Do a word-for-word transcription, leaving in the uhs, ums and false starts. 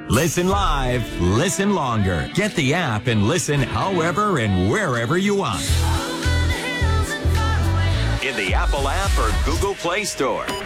Listen live, listen longer. Get the app and listen however and wherever you want. In the Apple app or Google Play Store.